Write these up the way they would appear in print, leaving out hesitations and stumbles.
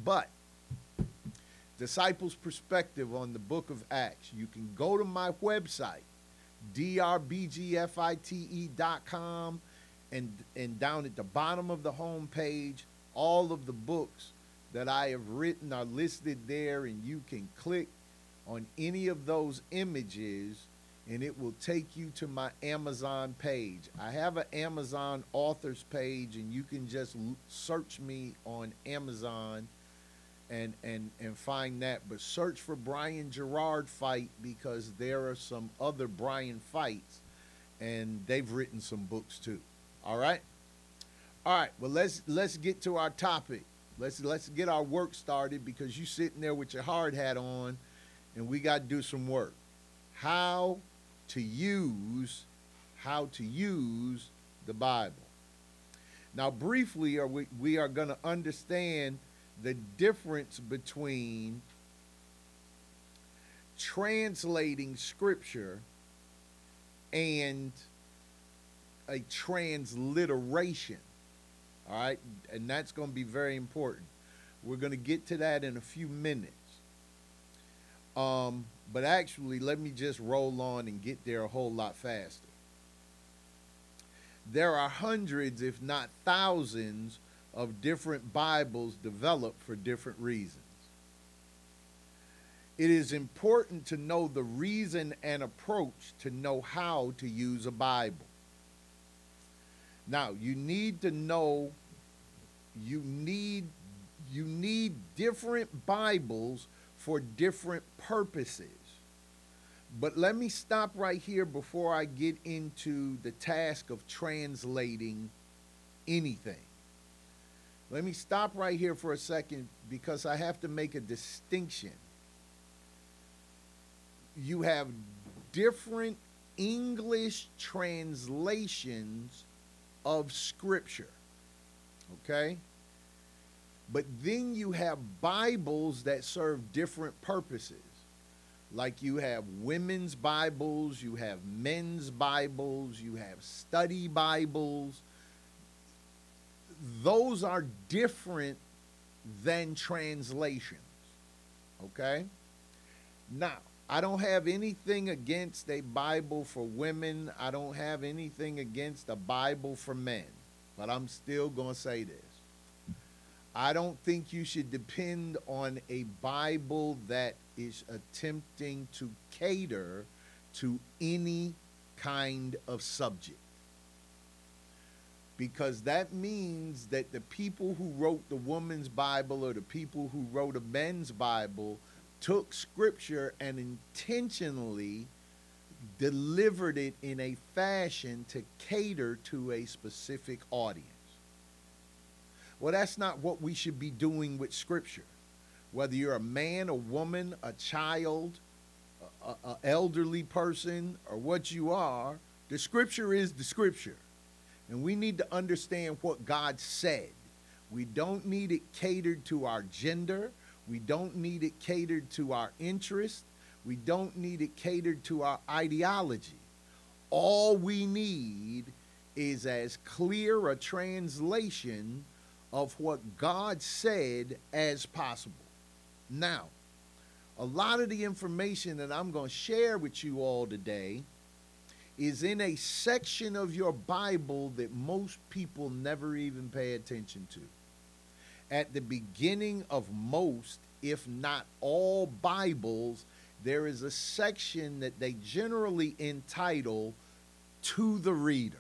But Disciples Perspective on the book of Acts, you can go to my website, drbgfite.com, and down at the bottom of the home page, all of the books that I have written are listed there, and you can click on any of those images and it will take you to my Amazon page. I have an Amazon authors page, and you can just search me on Amazon and find that. But search for Brian Gerard Fite, because there are some other Brian Fites, and they've written some books too. All right? All right, well, let's get to our topic. Let's get our work started, because you sitting there with your hard hat on, and we got to do some work. How to use the Bible. Now, briefly, we are going to understand the difference between translating Scripture and a transliteration. All right? And that's going to be very important. We're going to get to that in a few minutes. But actually, let me just roll on and get there a whole lot faster. There are hundreds, if not thousands, of different Bibles developed for different reasons. It is important to know the reason and approach to know how to use a Bible. Now, you need to know you need different Bibles for different purposes. But let me stop right here before I get into the task of translating anything. Let me stop right here for a second, because I have to make a distinction. You have different English translations of Scripture, okay? But then you have Bibles that serve different purposes. Like you have women's Bibles, you have men's Bibles, you have study Bibles. Those are different than translations, okay? Now, I don't have anything against a Bible for women. I don't have anything against a Bible for men. But I'm still going to say this. I don't think you should depend on a Bible that is attempting to cater to any kind of subject. Because that means that the people who wrote the woman's Bible or the people who wrote a men's Bible took Scripture and intentionally delivered it in a fashion to cater to a specific audience. Well, that's not what we should be doing with Scripture. Whether you're a man, a woman, a child, an elderly person, or what you are, the Scripture is the Scripture. And we need to understand what God said. We don't need it catered to our gender. We don't need it catered to our interest. We don't need it catered to our ideology. All we need is as clear a translation of what God said as possible. Now, a lot of the information that I'm going to share with you all today is in a section of your Bible that most people never even pay attention to. At the beginning of most, if not all Bibles, there is a section that they generally entitle "To the Reader."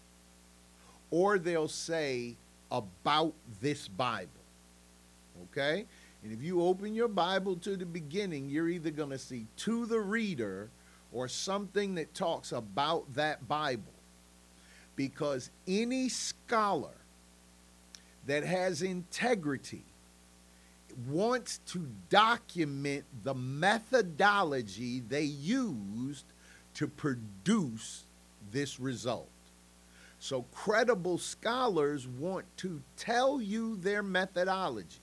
Or they'll say, "About this Bible." Okay? And if you open your Bible to the beginning, you're either going to see "To the Reader" or something that talks about that Bible. Because any scholar that has integrity wants to document the methodology they used to produce this result. So credible scholars want to tell you their methodology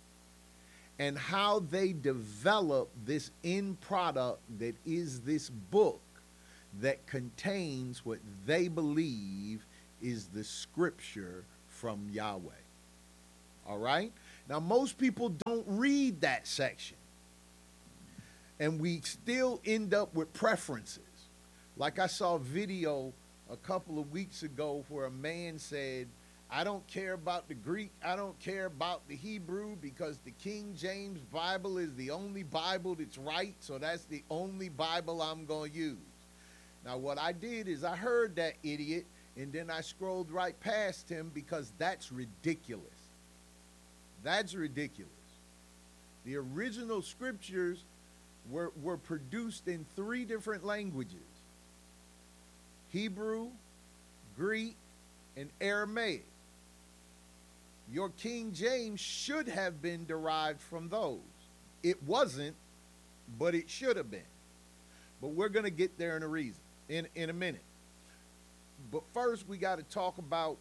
and how they develop this end product that is this book that contains what they believe is the Scripture from Yahweh. All right? Now, most people don't read that section, and we still end up with preferences. Like I saw a video a couple of weeks ago where a man said, I don't care about the Greek, I don't care about the Hebrew, because the King James Bible is the only Bible that's right, so that's the only Bible I'm going to use. Now, what I did is I heard that idiot, and then I scrolled right past him, because that's ridiculous. That's ridiculous. The original scriptures were produced in 3 different languages: Hebrew, Greek, and Aramaic. Your King James should have been derived from those. It wasn't, but it should have been. But we're going to get there in a minute. But first, we got to talk about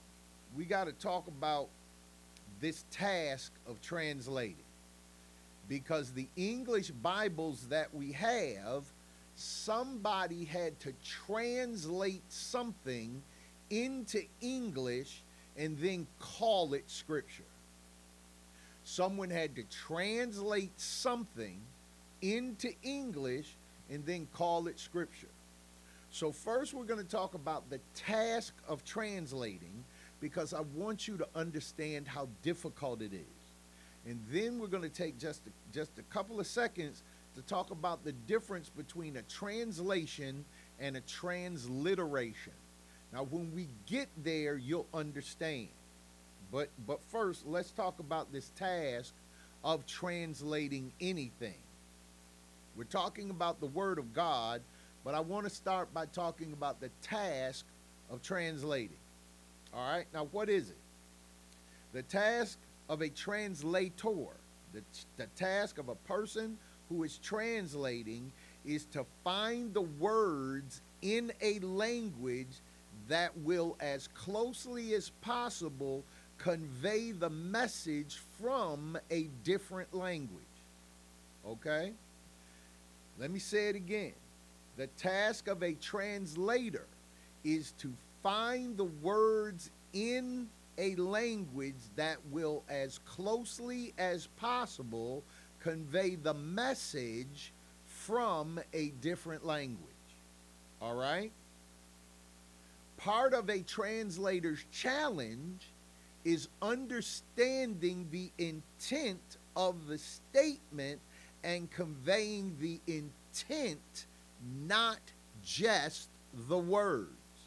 this task of translating, because the English Bibles that we have, somebody had to translate something into English and then call it scripture. Someone had to translate something into English and then call it scripture. So first we're going to talk about the task of translating, because I want you to understand how difficult it is. And then we're going to take just a couple of seconds to talk about the difference between a translation and a transliteration. Now, when we get there, you'll understand. But first, let's talk about this task of translating anything. We're talking about the Word of God, but I want to start by talking about the task of translating. All right? Now, what is it? The task of a translator, the task of a person who is translating, is to find the words in a language that will, as closely as possible, convey the message from a different language. Okay? Let me say it again. The task of a translator is to find the words in a language that will, as closely as possible, convey the message from a different language. All right? Part of a translator's challenge is understanding the intent of the statement and conveying the intent, not just the words.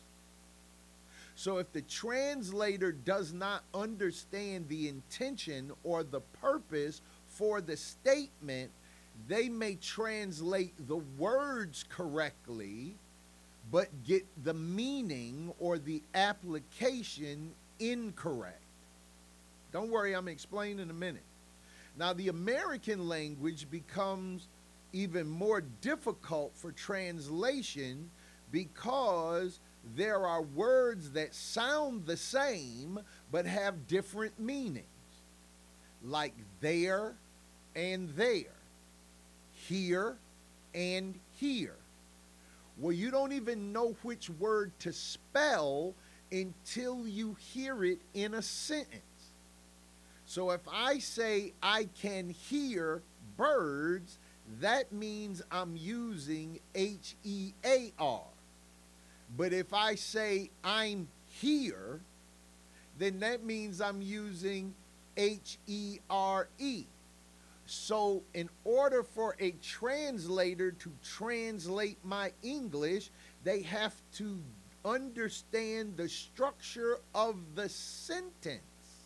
So if the translator does not understand the intention or the purpose for the statement, they may translate the words correctly, but get the meaning or the application incorrect. Don't worry, I'm explaining in a minute. Now, the American language becomes even more difficult for translation because there are words that sound the same but have different meanings, like there and there, here and here. Well, you don't even know which word to spell until you hear it in a sentence. So if I say I can hear birds, that means I'm using H-E-A-R. But if I say I'm here, then that means I'm using H-E-R-E. So in order for a translator to translate my English, they have to understand the structure of the sentence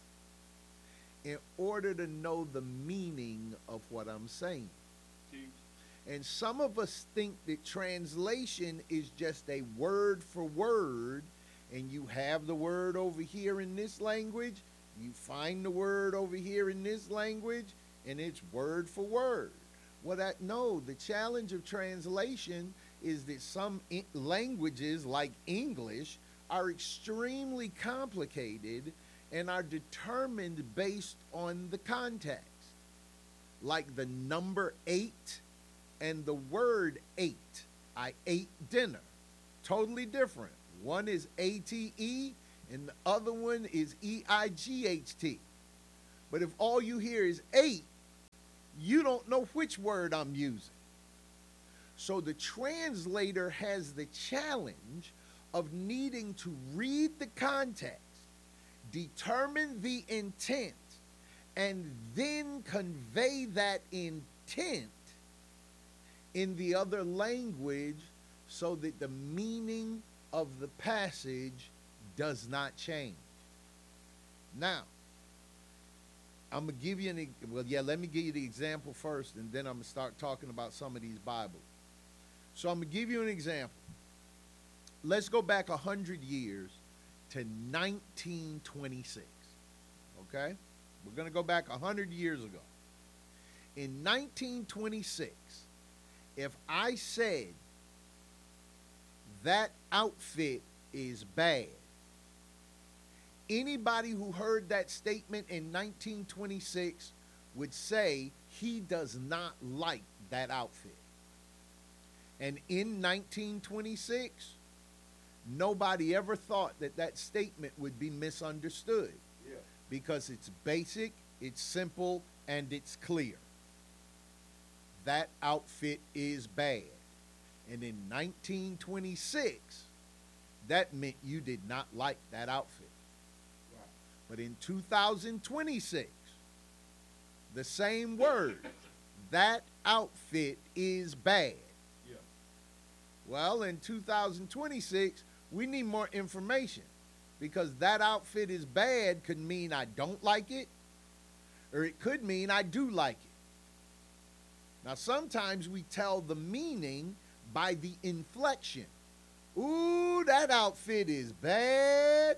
in order to know the meaning of what I'm saying. And some of us think that translation is just a word for word, and you have the word over here in this language, you find the word over here in this language, and it's word for word. Well, no, the challenge of translation is that some languages, like English, are extremely complicated and are determined based on the context. Like the number 8 and the word ate. I ate dinner. Totally different. One is A-T-E and the other one is E-I-G-H-T. But if all you hear is 8, you don't know which word I'm using. So the translator has the challenge of needing to read the context, determine the intent, and then convey that intent in the other language so that the meaning of the passage does not change. Now, I'm going to give you let me give you the example first, and then I'm going to start talking about some of these Bibles. So I'm going to give you an example. Let's go back 100 years to 1926, okay? We're going to go back 100 years ago. In 1926, if I said that outfit is bad, anybody who heard that statement in 1926 would say he does not like that outfit. And in 1926, nobody ever thought that that statement would be misunderstood. Yeah. Because it's basic, it's simple, and it's clear. That outfit is bad. And in 1926, that meant you did not like that outfit. Right. But in 2026, the same word, that outfit is bad. Yeah. Well, in 2026, we need more information, because that outfit is bad could mean I don't like it, or it could mean I do like it. Now, sometimes we tell the meaning by the inflection. Ooh, that outfit is bad.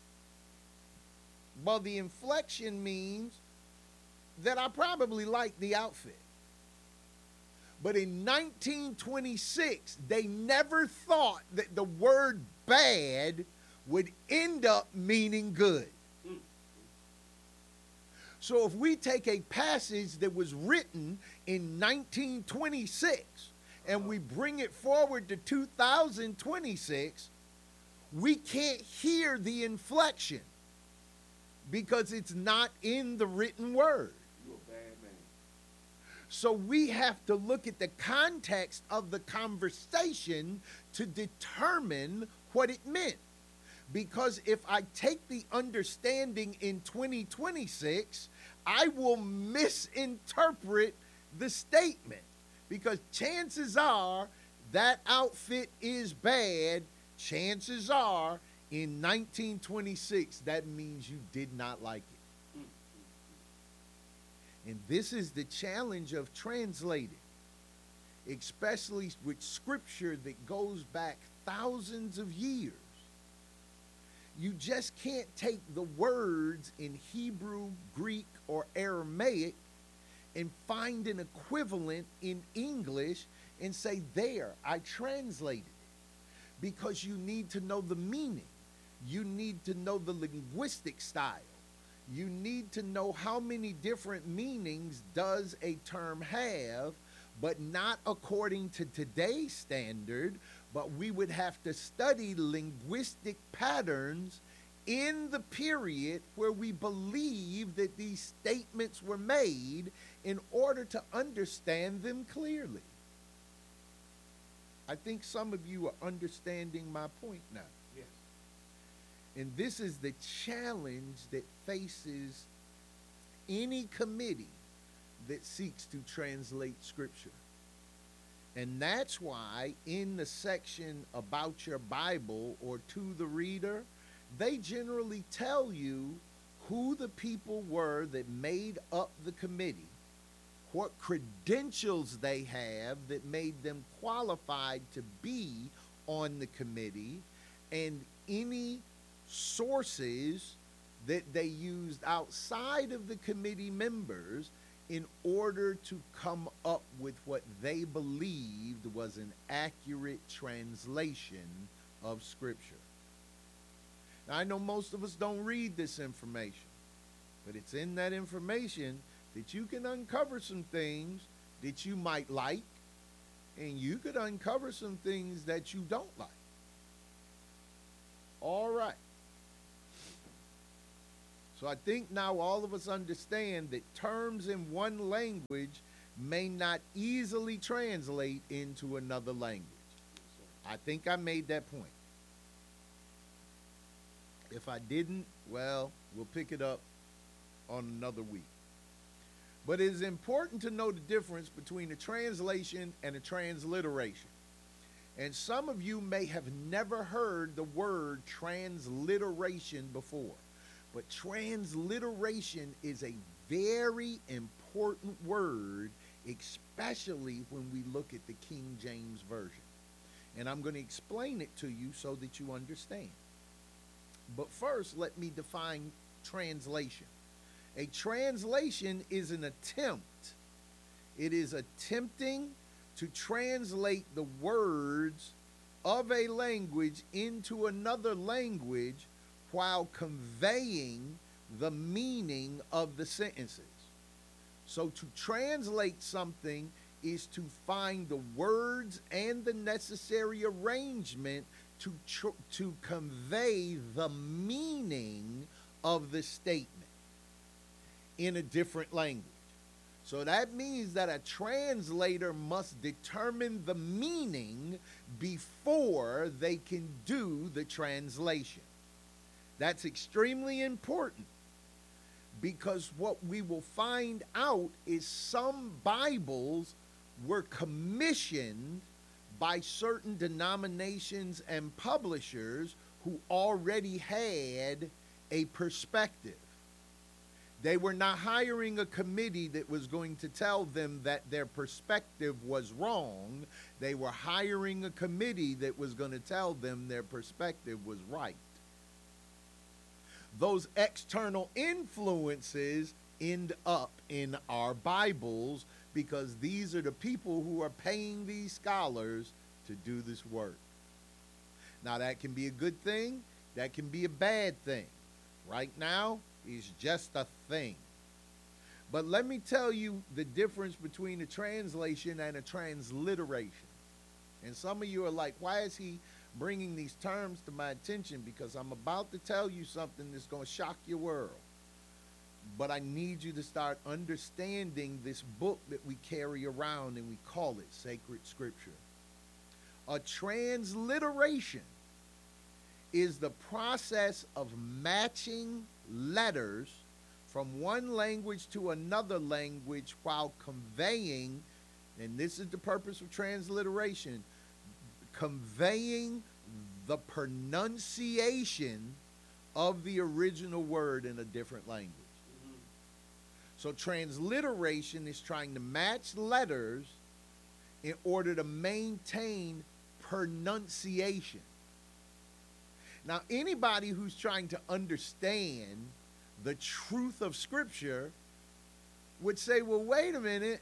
Well, the inflection means that I probably like the outfit. But in 1926, they never thought that the word bad would end up meaning good. So if we take a passage that was written in 1926 and we bring it forward to 2026, we can't hear the inflection because it's not in the written word. You're a bad man. So we have to look at the context of the conversation to determine what it meant. Because if I take the understanding in 2026, I will misinterpret the statement. Because chances are that outfit is bad. Chances are in 1926, that means you did not like it. And this is the challenge of translating, especially with scripture that goes back thousands of years. You just can't take the words in Hebrew, Greek, or Aramaic and find an equivalent in English and say, there, I translated it. Because you need to know the meaning. You need to know the linguistic style. You need to know how many different meanings does a term have, but not according to today's standard, but we would have to study linguistic patterns in the period where we believe that these statements were made in order to understand them clearly. I think some of you are understanding my point now. Yes. And this is the challenge that faces any committee that seeks to translate scripture. And that's why in the section about your Bible or to the reader, they generally tell you who the people were that made up the committee, what credentials they have that made them qualified to be on the committee, and any sources that they used outside of the committee members in order to come up with what they believed was an accurate translation of Scripture. Now, I know most of us don't read this information, but it's in that information that you can uncover some things that you might like, and you could uncover some things that you don't like. All right. So I think now all of us understand that terms in one language may not easily translate into another language. I think I made that point. If I didn't, well, we'll pick it up on another week. But it is important to know the difference between a translation and a transliteration. And some of you may have never heard the word transliteration before. But transliteration is a very important word, especially when we look at the King James Version. And I'm going to explain it to you so that you understand. But first, let me define translation. A translation is an attempt. It is attempting to translate the words of a language into another language while conveying the meaning of the sentences. So to translate something is to find the words and the necessary arrangement to convey the meaning of the statement in a different language. So that means that a translator must determine the meaning before they can do the translation. That's extremely important, because what we will find out is some Bibles were commissioned by certain denominations and publishers who already had a perspective. They were not hiring a committee that was going to tell them that their perspective was wrong. They were hiring a committee that was going to tell them their perspective was right. Those external influences end up in our Bibles because these are the people who are paying these scholars to do this work. Now, that can be a good thing. That can be a bad thing. Right now, it's just a thing. But let me tell you the difference between a translation and a transliteration. And some of you are like, why is he bringing these terms to my attention? Because I'm about to tell you something that's going to shock your world. But I need you to start understanding this book that we carry around and we call it Sacred Scripture. A transliteration is the process of matching letters from one language to another language while conveying, and this is the purpose of transliteration, conveying the pronunciation of the original word in a different language. So transliteration is trying to match letters in order to maintain pronunciation. Now, anybody who's trying to understand the truth of Scripture would say, well, wait a minute.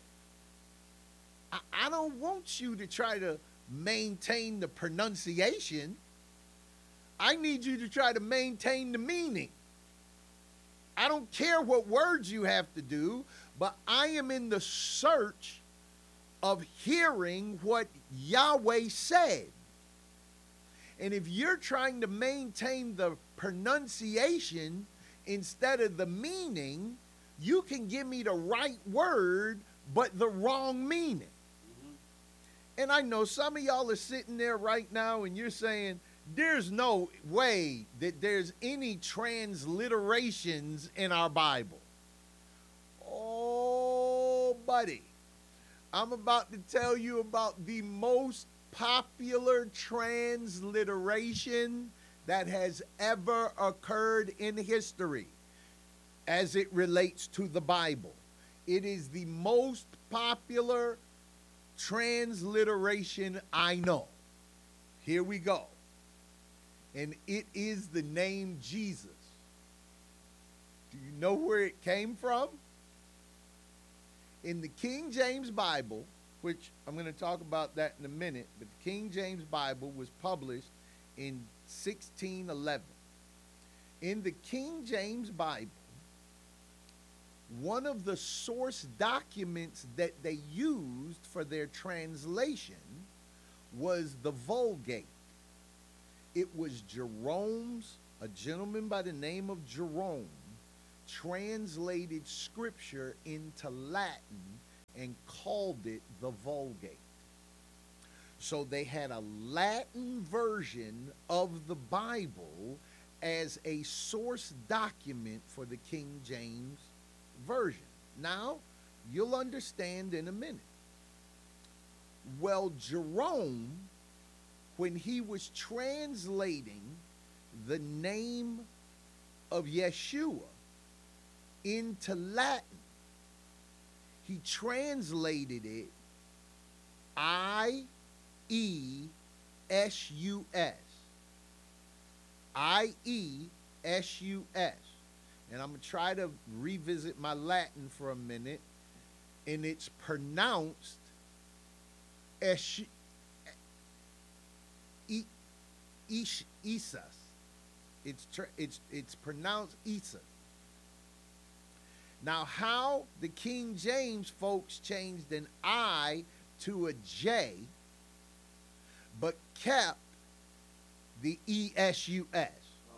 I don't want you to try to maintain the pronunciation. I need you to try to maintain the meaning. I don't care what words you have to do, but I am in the search of hearing what Yahweh said. And if you're trying to maintain the pronunciation instead of the meaning, you can give me the right word, but the wrong meaning. And I know some of y'all are sitting there right now and you're saying, there's no way that there's any transliterations in our Bible. Oh, buddy. I'm about to tell you about the most popular transliteration that has ever occurred in history as it relates to the Bible. It is the most popular transliteration I know. Here we go. And it is the name Jesus. Do you know where it came from? In the King James Bible, which I'm going to talk about that in a minute, but the King James Bible was published in 1611. In the King James Bible, one of the source documents that they used for their translation was the Vulgate. It was Jerome's, a gentleman by the name of Jerome, translated scripture into Latin and called it the Vulgate. So they had a Latin version of the Bible as a source document for the King James Version. Now, you'll understand in a minute. Well, Jerome, when he was translating the name of Yeshua into Latin, he translated it I-E-S-U-S. I-E-S-U-S. And I'm going to try to revisit my Latin for a minute. And it's pronounced Isus. It's pronounced Isus. Now, how the King James folks changed an I to a J, but kept the E-S-U-S.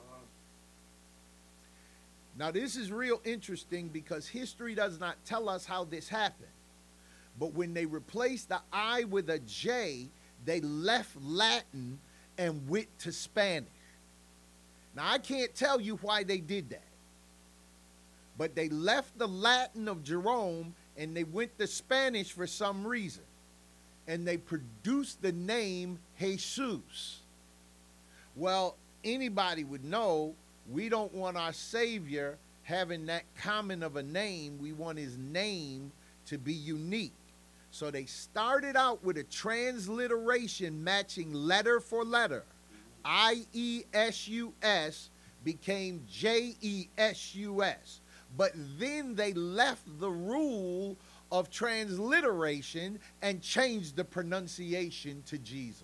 Now, this is real interesting because history does not tell us how this happened. But when they replaced the I with a J, they left Latin and went to Spanish. Now, I can't tell you why they did that. But they left the Latin of Jerome and they went to Spanish for some reason. And they produced the name Jesus. Well, anybody would know we don't want our Savior having that common of a name. We want his name to be unique. So they started out with a transliteration matching letter for letter. I-E-S-U-S became J-E-S-U-S. But then they left the rule of transliteration and changed the pronunciation to Jesus.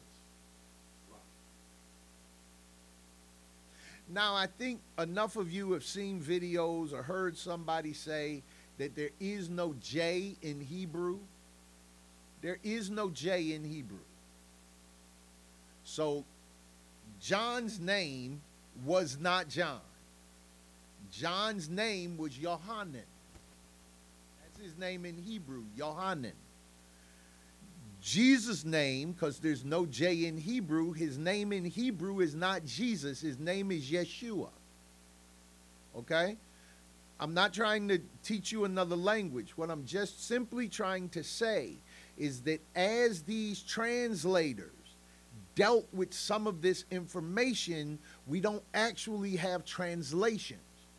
Now, I think enough of you have seen videos or heard somebody say that there is no J in Hebrew. There is no J in Hebrew. So, John's name was not John. John's name was Yohanan. That's his name in Hebrew, Yohanan. Jesus' name, because there's no J in Hebrew, his name in Hebrew is not Jesus. His name is Yeshua. Okay? I'm not trying to teach you another language. What I'm just simply trying to say is that as these translators dealt with some of this information, we don't actually have translations.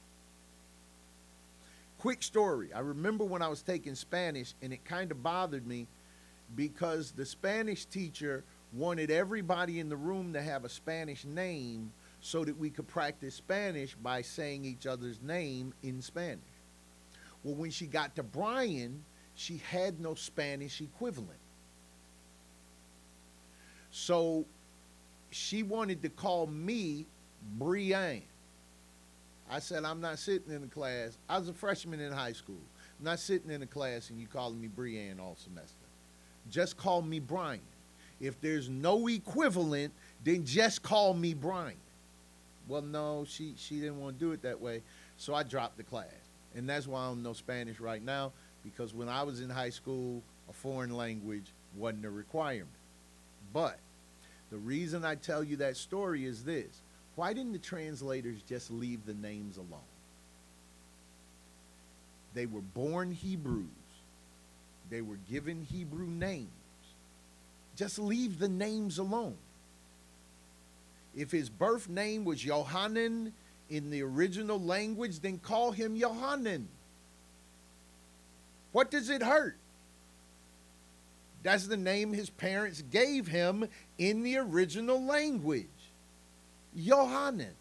Quick story. I remember when I was taking Spanish, and it kind of bothered me because the Spanish teacher wanted everybody in the room to have a Spanish name so that we could practice Spanish by saying each other's name in Spanish. Well, when she got to Brian, she had no Spanish equivalent. So she wanted to call me Brian. I said, I'm not sitting in the class. I was a freshman in high school. I'm not sitting in a class and you calling me Brian all semester. Just call me Brian. If there's no equivalent, then just call me Brian. Well, no, she didn't want to do it that way, so I dropped the class. And that's why I don't know Spanish right now, because when I was in high school, a foreign language wasn't a requirement. But the reason I tell you that story is this. Why didn't the translators just leave the names alone? They were born Hebrews. They were given Hebrew names. Just leave the names alone. If his birth name was Yohanan in the original language, then call him Yohanan. What does it hurt? That's the name his parents gave him in the original language. Yohanan.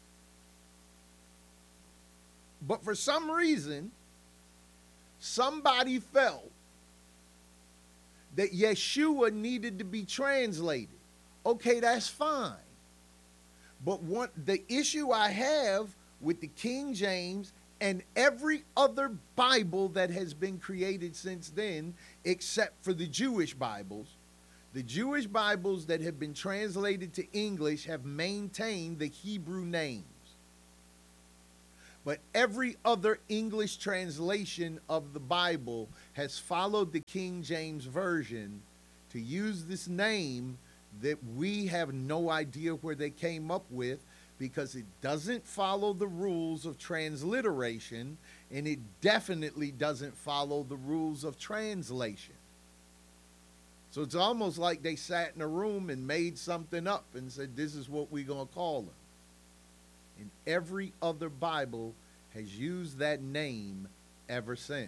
But for some reason, somebody felt that Yeshua needed to be translated. Okay, that's fine. But the issue I have with the King James and every other Bible that has been created since then, except for the Jewish Bibles that have been translated to English have maintained the Hebrew names. But every other English translation of the Bible has followed the King James Version to use this name that we have no idea where they came up with, because it doesn't follow the rules of transliteration, and it definitely doesn't follow the rules of translation. So it's almost like they sat in a room and made something up and said, this is what we're going to call them. And every other Bible has used that name ever since.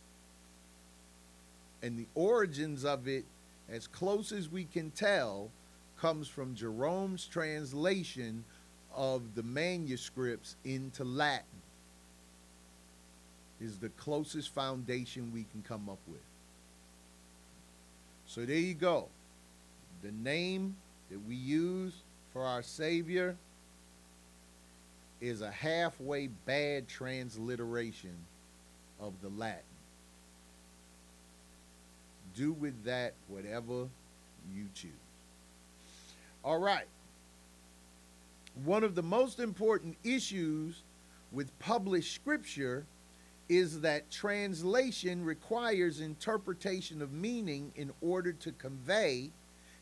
And the origins of it, as close as we can tell, comes from Jerome's translation of the manuscripts into Latin. Is the closest foundation we can come up with. So there you go. The name that we use for our Savior is a halfway bad transliteration of the Latin. Do with that whatever you choose. All right. One of the most important issues with published scripture is that translation requires interpretation of meaning in order to convey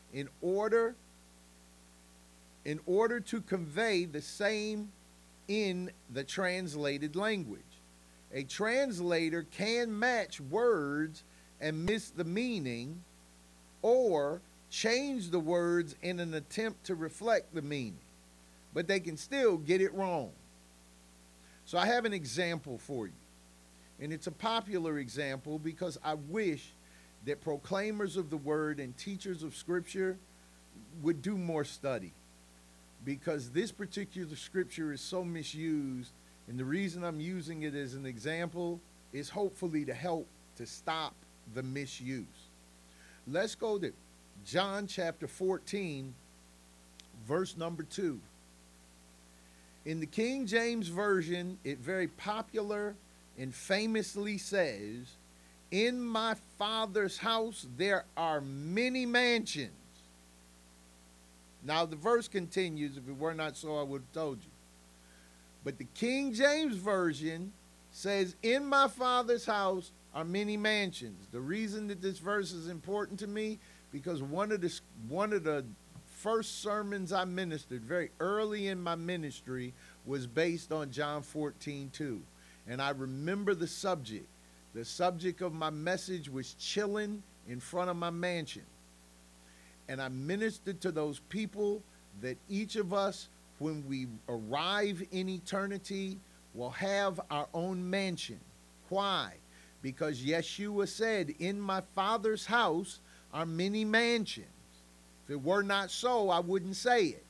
the same in the translated language. A translator can match words and miss the meaning, or change the words in an attempt to reflect the meaning, but they can still get it wrong. So I have an example for you. And it's a popular example because I wish that proclaimers of the word and teachers of scripture would do more study, because this particular scripture is so misused, and the reason I'm using it as an example is hopefully to help to stop the misuse. Let's go to John chapter 14, verse number 2. In the King James Version, it very popular and famously says, "In my Father's house there are many mansions." Now the verse continues. If it were not so, I would have told you. But the King James Version says, "In my Father's house are many mansions." The reason that this verse is important to me, because one of the first sermons I ministered very early in my ministry was based on John 14:2. And I remember the subject. The subject of my message was chilling in front of my mansion. And I ministered to those people that each of us, when we arrive in eternity, will have our own mansion. Why? Because Yeshua said, "In my Father's house are many mansions." If it were not so, I wouldn't say it.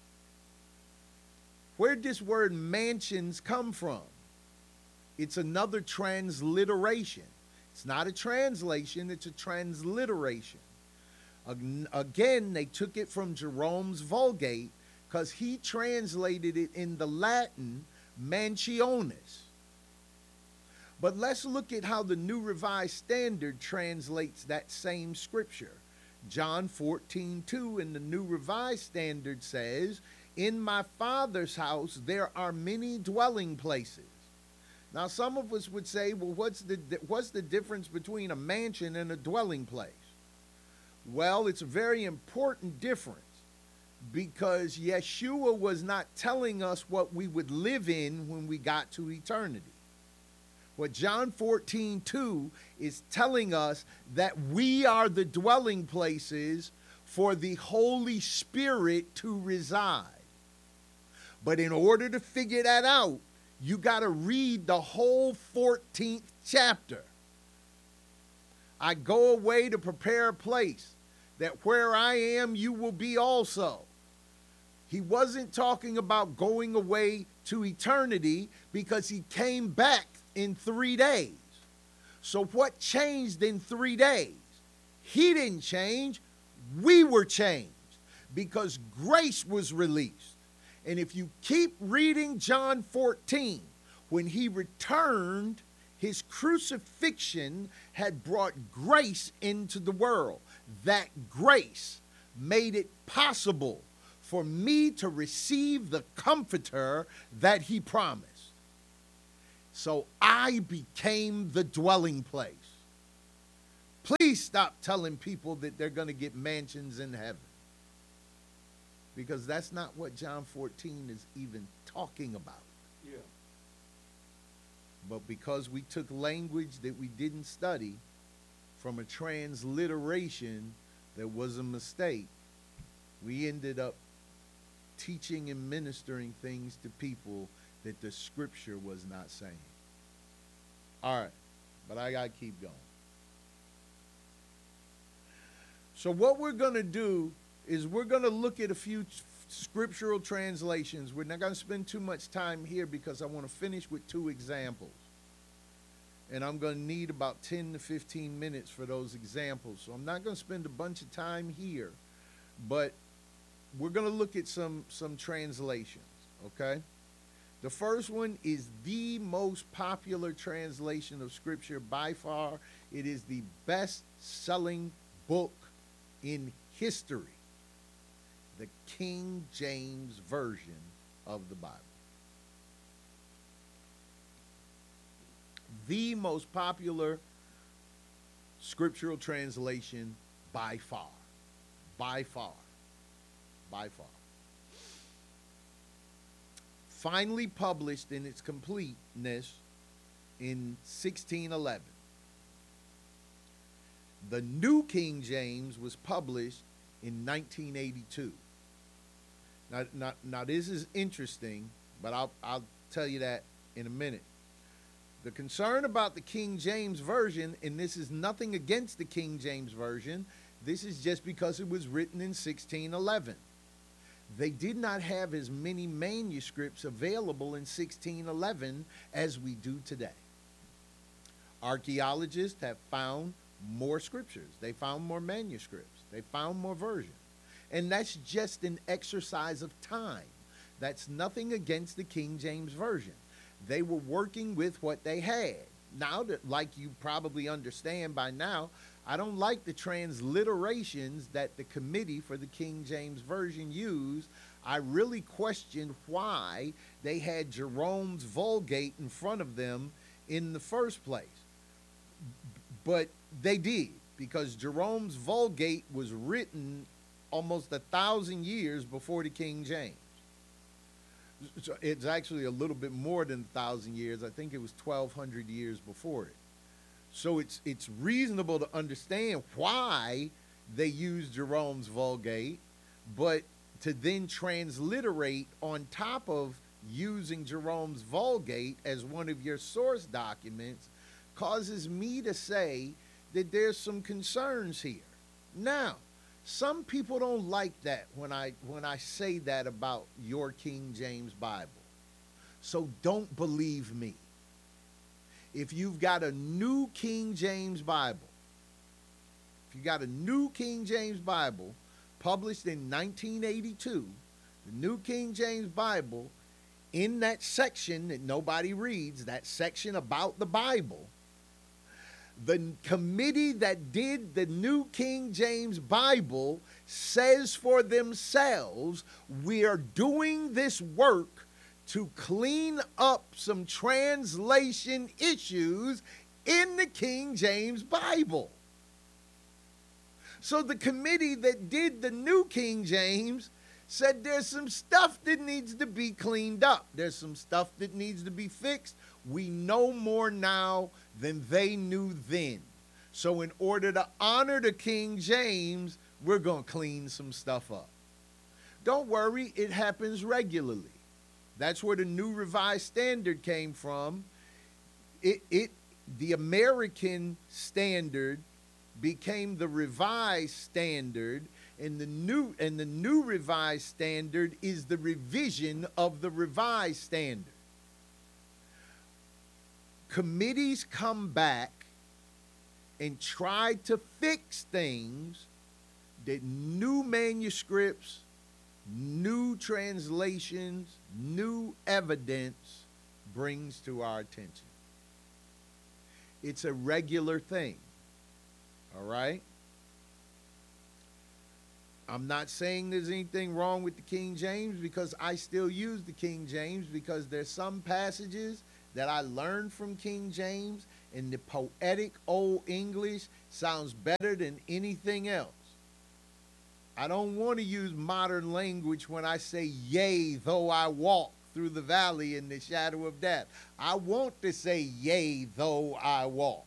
Where'd this word mansions come from? It's another transliteration. It's not a translation, it's a transliteration. Again, they took it from Jerome's Vulgate because he translated it in the Latin mansiones. But let's look at how the New Revised Standard translates that same scripture. John 14:2 in the New Revised Standard says, "In my Father's house there are many dwelling places." Now, some of us would say, well, what's the difference between a mansion and a dwelling place? Well, it's a very important difference, because Yeshua was not telling us what we would live in when we got to eternity. What John 14:2 is telling us, that we are the dwelling places for the Holy Spirit to reside. But in order to figure that out, you got to read the whole 14th chapter. "I go away to prepare a place, that where I am, you will be also." He wasn't talking about going away to eternity, because he came back in 3 days. So what changed in 3 days? He didn't change. We were changed, because grace was released. And if you keep reading John 14, when he returned, his crucifixion had brought grace into the world. That grace made it possible for me to receive the comforter that he promised. So I became the dwelling place. Please stop telling people that they're going to get mansions in heaven, because that's not what John 14 is even talking about. Yeah. But because we took language that we didn't study from a transliteration that was a mistake, we ended up teaching and ministering things to people that the scripture was not saying. All right, but I got to keep going. So what we're going to do is we're going to look at a few scriptural translations. We're not going to spend too much time here because I want to finish with 2 examples. And I'm going to need about 10 to 15 minutes for those examples. So I'm not going to spend a bunch of time here, but we're going to look at some translations, okay? The first one is the most popular translation of Scripture by far. It is the best-selling book in history, the King James Version of the Bible. The most popular scriptural translation by far. By far. By far. Finally published in its completeness in 1611. The New King James was published in 1982. Now this is interesting, but I'll tell you that in a minute. The concern about the King James Version, and this is nothing against the King James Version, this is just because it was written in 1611. They did not have as many manuscripts available in 1611 as we do today. Archaeologists have found more scriptures. They found more manuscripts. They found more versions. And that's just an exercise of time. That's nothing against the King James Version. They were working with what they had. Now, that, like you probably understand by now, I don't like the transliterations that the committee for the King James Version used. I really question why they had Jerome's Vulgate in front of them in the first place. But they did, because Jerome's Vulgate was written almost 1,000 years before the King James. So it's actually a little bit more than 1,000 years. I think it was 1,200 years before it. So it's reasonable to understand why they used Jerome's Vulgate, but to then transliterate on top of using Jerome's Vulgate as one of your source documents causes me to say that there's some concerns here. Now, some people don't like that when I say that about your King James Bible. So don't believe me. If you've got a new King James Bible, published in 1982, the New King James Bible, in that section that nobody reads, that section about the Bible, the committee that did the New King James Bible says for themselves, we are doing this work to clean up some translation issues in the King James Bible. So the committee that did the New King James said there's some stuff that needs to be cleaned up. There's some stuff that needs to be fixed. We know more now than they knew then. So in order to honor the King James, we're going to clean some stuff up. Don't worry, it happens regularly. That's where the New Revised Standard came from. The American Standard became the Revised Standard, and the new Revised Standard is the revision of the Revised Standard. Committees come back and try to fix things that new manuscripts, new translations, new evidence brings to our attention. It's a regular thing, all right? I'm not saying there's anything wrong with the King James, because I still use the King James, because there's some passages that I learned from King James in the poetic Old English sounds better than anything else. I don't want to use modern language when I say, yea, though I walk through the valley in the shadow of death. I want to say, yea, though I walk.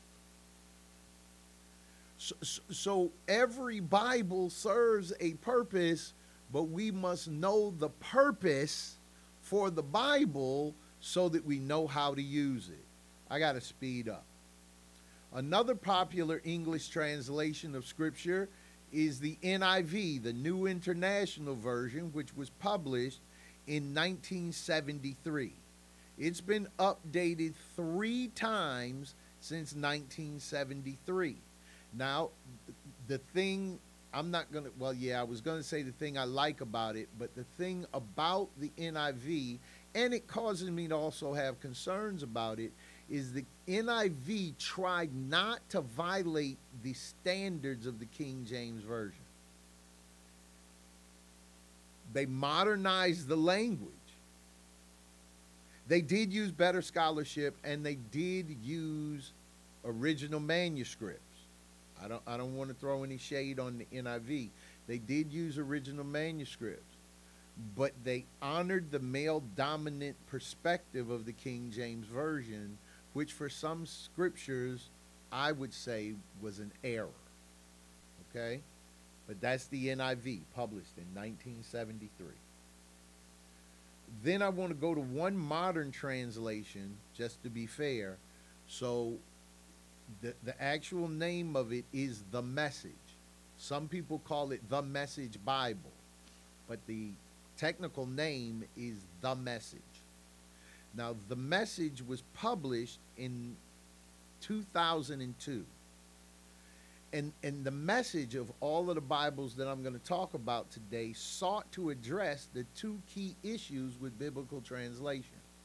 So every Bible serves a purpose, but we must know the purpose for the Bible so that we know how to use it. I got to speed up. Another popular English translation of Scripture is the NIV, the New International Version, which was published in 1973. It's been updated 3 times since 1973. Now, the thing I'm not going to, well, yeah, I was going to say the thing I like about it, but the thing about the NIV, and it causes me to also have concerns about it, is the NIV tried not to violate the standards of the King James Version. They modernized the language. They did use better scholarship, and they did use original manuscripts. I don't want to throw any shade on the NIV. They did use original manuscripts, but they honored the male-dominant perspective of the King James Version, which for some scriptures I would say was an error. Okay? But that's the NIV, published in 1973. Then I want to go to one modern translation, just to be fair. So the actual name of it is The Message. Some people call it The Message Bible, but the technical name is The Message. Now, The Message was published in 2002. And the message of all of the Bibles that I'm going to talk about today sought to address the 2 key issues with biblical translation.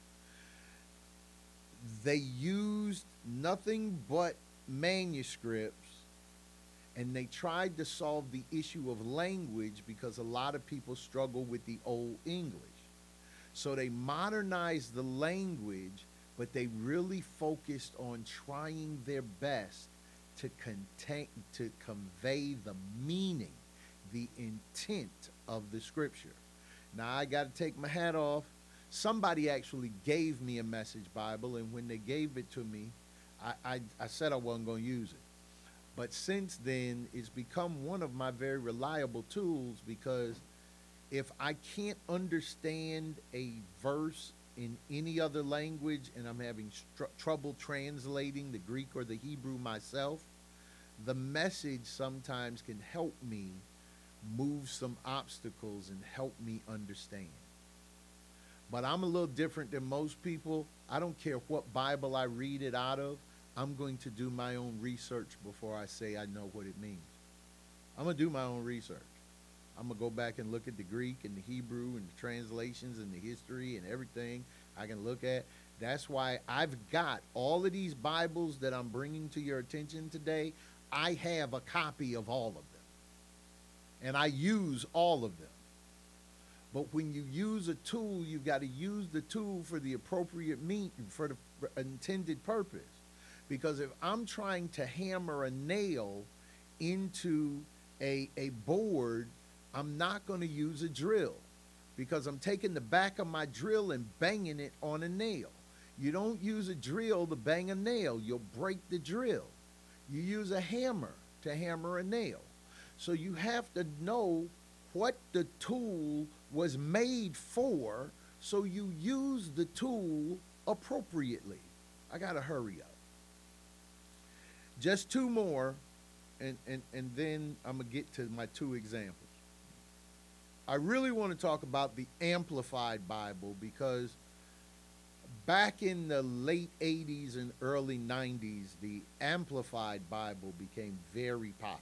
They used nothing but manuscripts, and they tried to solve the issue of language because a lot of people struggle with the Old English. So they modernized the language, but they really focused on trying their best to convey the meaning, the intent of the scripture. Now, I got to take my hat off. Somebody actually gave me a Message Bible, and when they gave it to me, I said I wasn't going to use it. But since then, it's become one of my very reliable tools, because if I can't understand a verse in any other language and I'm having trouble translating the Greek or the Hebrew myself, the Message sometimes can help me move some obstacles and help me understand. But I'm a little different than most people. I don't care what Bible I read it out of. I'm going to do my own research before I say I know what it means. I'm going to do my own research. I'm going to go back and look at the Greek and the Hebrew and the translations and the history and everything I can look at. That's why I've got all of these Bibles that I'm bringing to your attention today. I have a copy of all of them, and I use all of them. But when you use a tool, you've got to use the tool for the appropriate for the intended purpose. Because if I'm trying to hammer a nail into a board, I'm not going to use a drill, because I'm taking the back of my drill and banging it on a nail. You don't use a drill to bang a nail. You'll break the drill. You use a hammer to hammer a nail. So you have to know what the tool was made for, so you use the tool appropriately. I got to hurry up. Just 2 more, and then I'm going to get to my 2 examples. I really want to talk about the Amplified Bible, because back in the late 80s and early 90s, the Amplified Bible became very popular.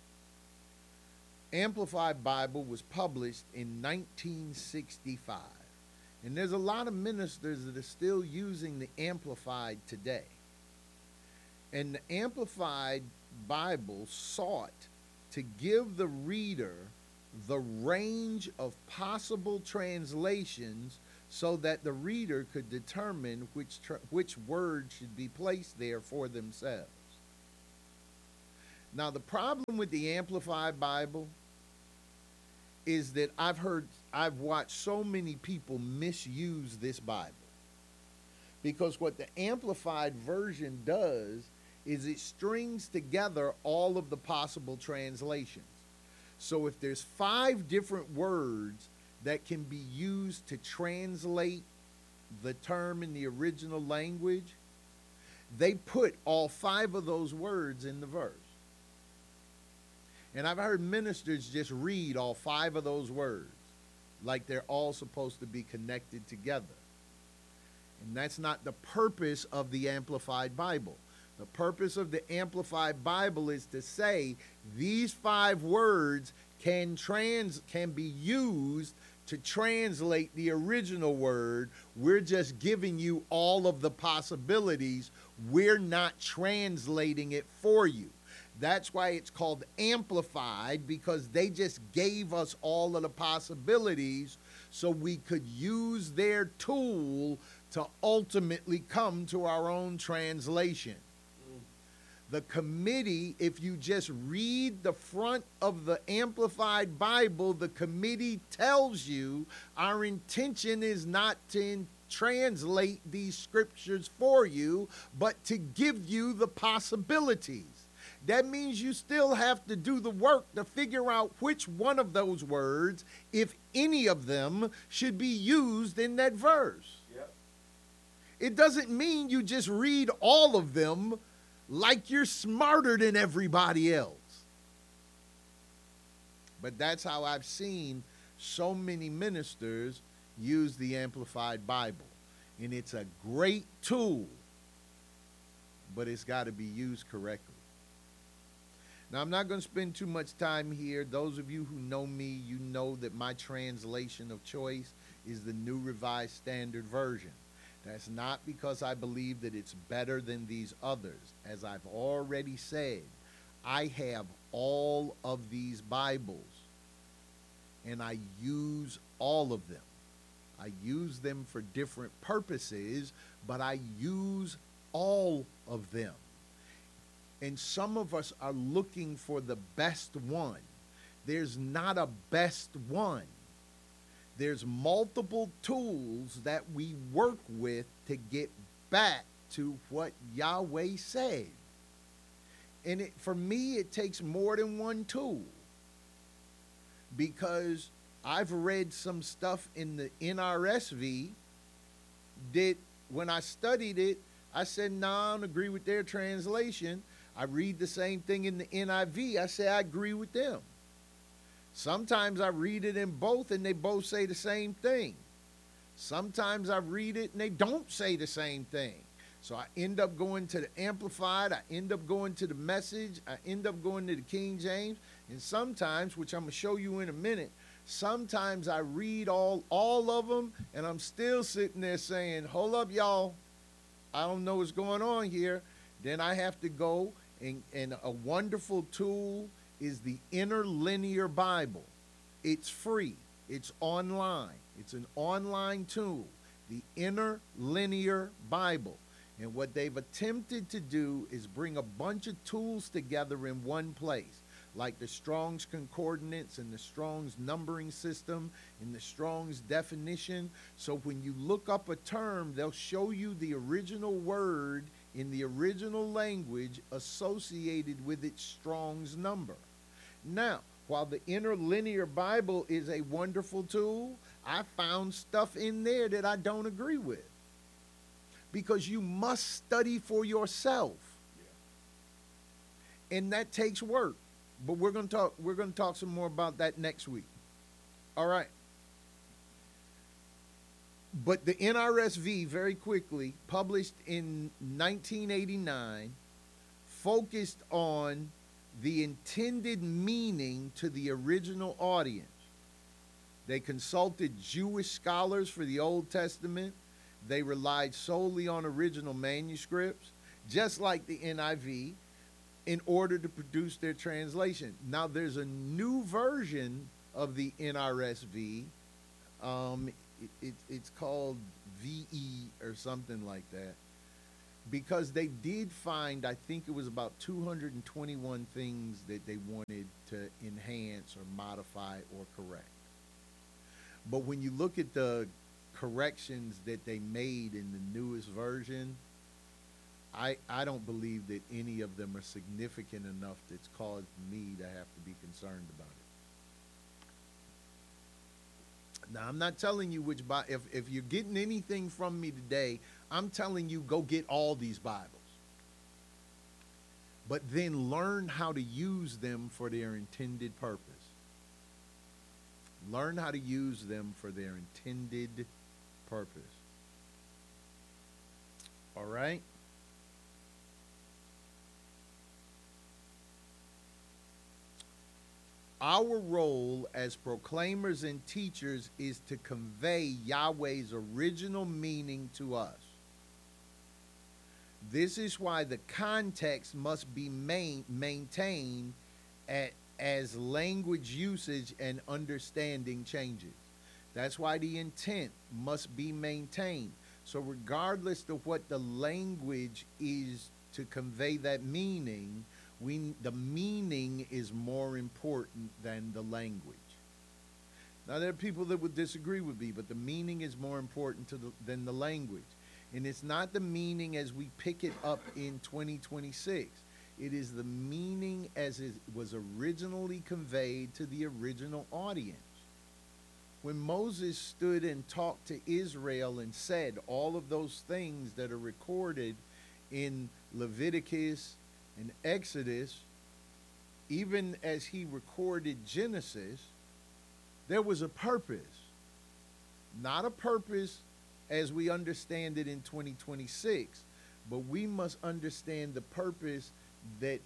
Amplified Bible was published in 1965. And there's a lot of ministers that are still using the Amplified today. And the Amplified Bible sought to give the reader the range of possible translations so that the reader could determine which word should be placed there for themselves. Now, the problem with the Amplified Bible is that I've watched so many people misuse this Bible. Because what the Amplified version does is it strings together all of the possible translations. So if there's 5 different words that can be used to translate the term in the original language, they put all 5 of those words in the verse. And I've heard ministers just read all 5 of those words like they're all supposed to be connected together. And that's not the purpose of the Amplified Bible. The purpose of the Amplified Bible is to say these 5 words can be used to translate the original word. We're just giving you all of the possibilities. We're not translating it for you. That's why it's called Amplified, because they just gave us all of the possibilities so we could use their tool to ultimately come to our own translation. The committee, if you just read the front of the Amplified Bible, the committee tells you our intention is not to translate these scriptures for you, but to give you the possibilities. That means you still have to do the work to figure out which one of those words, if any of them, should be used in that verse. Yep. It doesn't mean you just read all of them like you're smarter than everybody else. But that's how I've seen so many ministers use the Amplified Bible. And it's a great tool, but it's got to be used correctly. Now, I'm not going to spend too much time here. Those of you who know me, you know that my translation of choice is the New Revised Standard Version. That's not because I believe that it's better than these others. As I've already said, I have all of these Bibles, and I use all of them. I use them for different purposes, but I use all of them. And some of us are looking for the best one. There's not a best one. There's multiple tools that we work with to get back to what Yahweh said. And for me, it takes more than one tool. Because I've read some stuff in the NRSV that when I studied it, I said, nah, I don't agree with their translation. I read the same thing in the NIV. I say I agree with them. Sometimes I read it in both and they both say the same thing. Sometimes I read it and they don't say the same thing. So I end up going to the Amplified. I end up going to the Message. I end up going to the King James. And sometimes, which I'm going to show you in a minute, sometimes I read all of them and I'm still sitting there saying, hold up, y'all. I don't know what's going on here. Then I have to go and a wonderful tool is the Interlinear Bible. It's free. It's online. It's an online tool, the Interlinear Bible. And what they've attempted to do is bring a bunch of tools together in one place, like the Strong's Concordance and the Strong's numbering system and the Strong's definition. So when you look up a term, they'll show you the original word in the original language associated with its Strong's number. Now, while the Interlinear Bible is a wonderful tool, I found stuff in there that I don't agree with. Because you must study for yourself. Yeah. And that takes work. But we're going to talk some more about that next week. All right. But the NRSV, very quickly, published in 1989, focused on the intended meaning to the original audience. They consulted Jewish scholars for the Old Testament. They relied solely on original manuscripts, just like the NIV, in order to produce their translation. Now, there's a new version of the NRSV it's called VE or something like that, because they did find, I think it was about 221 things that they wanted to enhance or modify or correct. But when you look at the corrections that they made in the newest version, I don't believe that any of them are significant enough that's caused me to have to be concerned about it. Now, I'm not telling you which Bible, if you're getting anything from me today, I'm telling you go get all these Bibles. But then learn how to use them for their intended purpose. Learn how to use them for their intended purpose. All right? Our role as proclaimers and teachers is to convey Yahweh's original meaning to us. This is why the context must be maintained as language usage and understanding changes. That's why the intent must be maintained. So regardless of what the language is to convey that meaning, the meaning is more important than the language. Now, there are people that would disagree with me, but the meaning is more important than the language. And it's not the meaning as we pick it up in 2026. It is the meaning as it was originally conveyed to the original audience. When Moses stood and talked to Israel and said all of those things that are recorded in Leviticus and Exodus, even as he recorded Genesis, there was a purpose. Not a purpose as we understand it in 2026, but we must understand the purpose that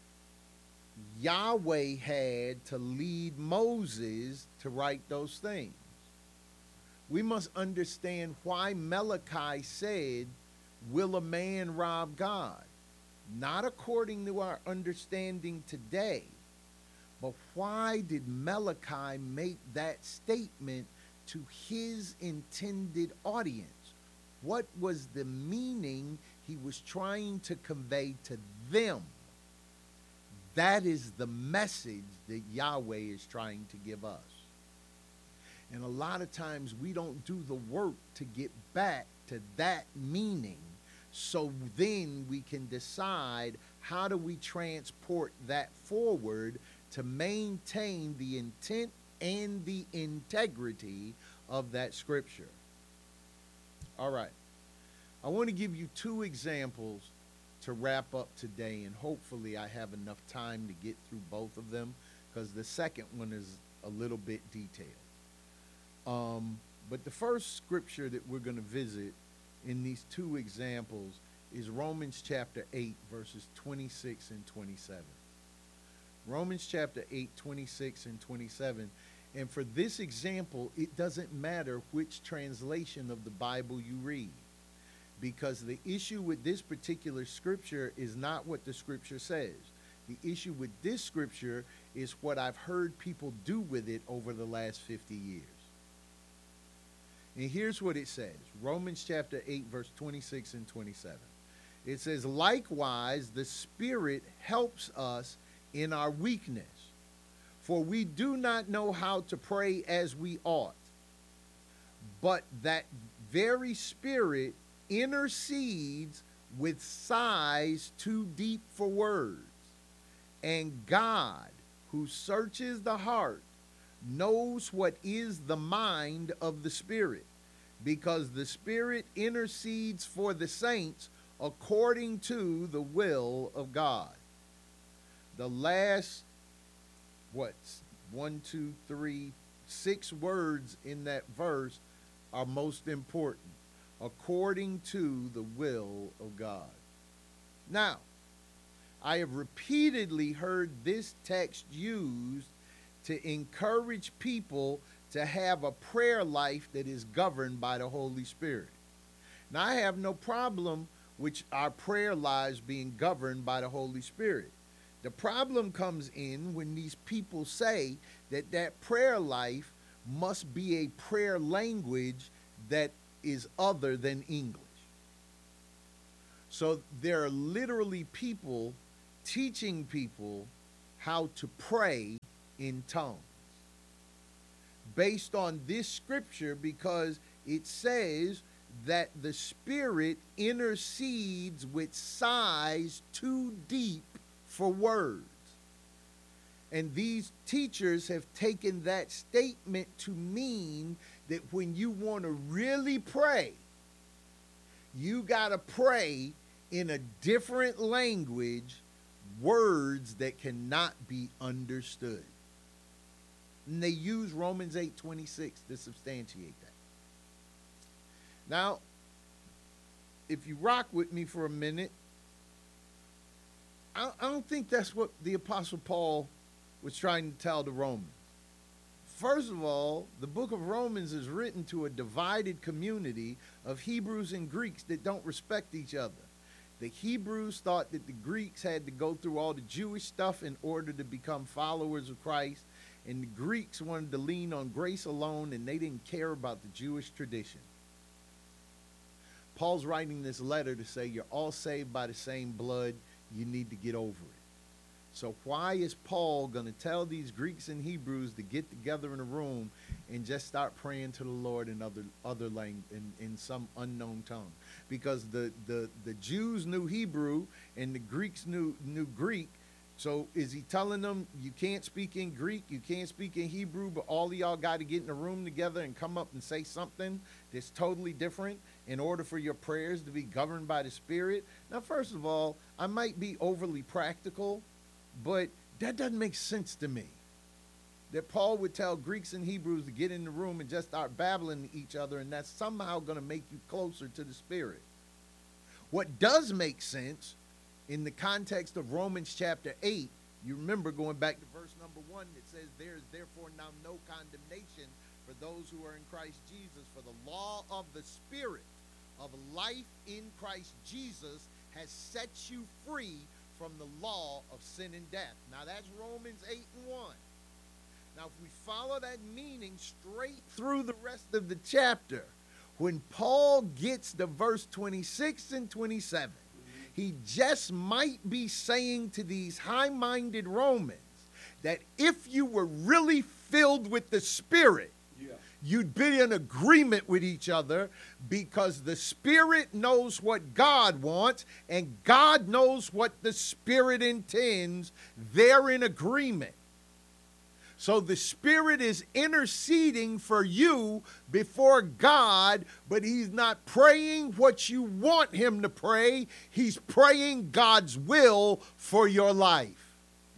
Yahweh had to lead Moses to write those things. We must understand why Malachi said, "Will a man rob God?" Not according to our understanding today, but why did Malachi make that statement to his intended audience? What was the meaning he was trying to convey to them? That is the message that Yahweh is trying to give us. And a lot of times we don't do the work to get back to that meaning, so then we can decide how do we transport that forward to maintain the intent and the integrity of that scripture. All right. I want to give you two examples to wrap up today, and hopefully I have enough time to get through both of them, because the second one is a little bit detailed. But the first scripture that we're going to visit in these two examples is Romans chapter 8, verses 26 and 27. Romans chapter 8, 26 and 27. And for this example, it doesn't matter which translation of the Bible you read, because the issue with this particular scripture is not what the scripture says. The issue with this scripture is what I've heard people do with it over the last 50 years. And here's what it says. Romans chapter 8, verse 26 and 27. It says, "Likewise, the Spirit helps us in our weakness, for we do not know how to pray as we ought. But that very Spirit intercedes with sighs too deep for words. And God, who searches the heart, knows what is the mind of the Spirit, because the Spirit intercedes for the saints according to the will of God." The last, 6 words in that verse are most important. According to the will of God. Now, I have repeatedly heard this text used to encourage people to have a prayer life that is governed by the Holy Spirit. Now, I have no problem with our prayer lives being governed by the Holy Spirit. The problem comes in when these people say that that prayer life must be a prayer language that is other than English. So there are literally people teaching people how to pray in tongues based on this scripture, because it says that the Spirit intercedes with sighs too deep for words. And these teachers have taken that statement to mean that when you want to really pray, you got to pray in a different language, words that cannot be understood. And they use Romans 8:26 to substantiate that. Now, if you rock with me for a minute, I don't think that's what the Apostle Paul was trying to tell the Romans. First of all, the book of Romans is written to a divided community of Hebrews and Greeks that don't respect each other. The Hebrews thought that the Greeks had to go through all the Jewish stuff in order to become followers of Christ, and the Greeks wanted to lean on grace alone, and they didn't care about the Jewish tradition. Paul's writing this letter to say you're all saved by the same blood. You need to get over it. So why is Paul going to tell these Greeks and Hebrews to get together in a room and just start praying to the Lord in other language, in some unknown tongue? Because the Jews knew Hebrew and the Greeks knew Greek. So is he telling them you can't speak in Greek, you can't speak in Hebrew, but all of y'all got to get in a room together and come up and say something that's totally different in order for your prayers to be governed by the Spirit? Now, first of all, I might be overly practical, but that doesn't make sense to me. That Paul would tell Greeks and Hebrews to get in the room and just start babbling to each other, and that's somehow going to make you closer to the Spirit. What does make sense in the context of Romans chapter 8, you remember going back to verse number 1 that says, there is therefore now no condemnation for those who are in Christ Jesus, for the law of the Spirit of life in Christ Jesus has set you free from the law of sin and death. Now that's Romans 8:1. Now if we follow that meaning straight through the rest of the chapter, when Paul gets to verse 26 and 27, he just might be saying to these high-minded Romans that if you were really filled with the Spirit, you'd be in agreement with each other, because the Spirit knows what God wants and God knows what the Spirit intends. They're in agreement. So the Spirit is interceding for you before God, but he's not praying what you want him to pray. He's praying God's will for your life.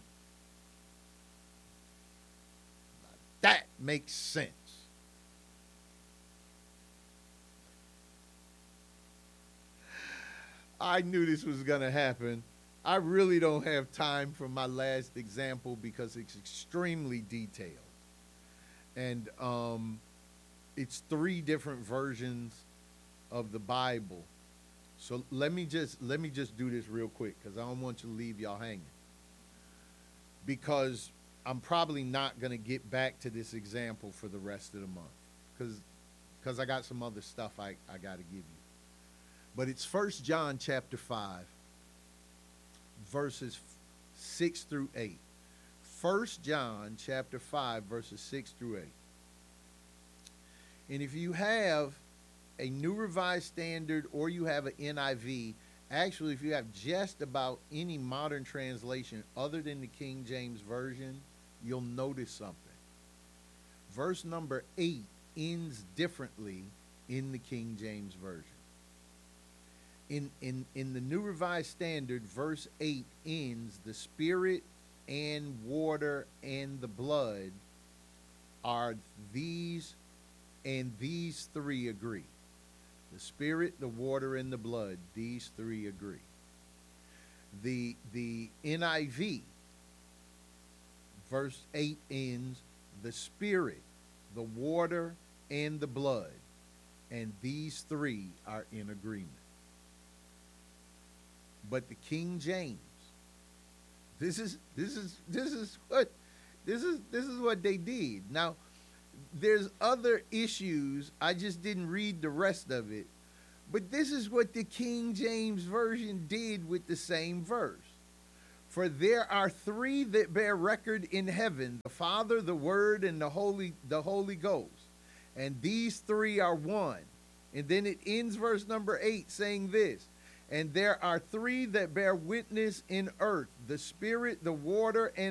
That makes sense. I knew this was going to happen. I really don't have time for my last example because it's extremely detailed. And it's 3 different versions of the Bible. So let me just do this real quick, because I don't want you to leave y'all hanging. Because I'm probably not going to get back to this example for the rest of the month, because I got some other stuff I got to give you. But it's 1 John chapter 5, verses 6 through 8. 1 John chapter 5, verses 6 through 8. And if you have a New Revised Standard or you have an NIV, actually if you have just about any modern translation other than the King James Version, you'll notice something. Verse number 8 ends differently in the King James Version. In the New Revised Standard, verse 8 ends, the Spirit and water and the blood are these, and these 3 agree. The Spirit, the water, and the blood, these 3 agree. The NIV, verse 8 ends, the Spirit, the water, and the blood, and these 3 are in agreement. But the King James, this is what they did. Now, there's other issues. I just didn't read the rest of it. But this is what the King James Version did with the same verse. For there are three that bear record in heaven, the Father, the Word, and the Holy Ghost. And these three are one. And then it ends verse number 8 saying this. And there are three that bear witness in earth, the Spirit, the water, and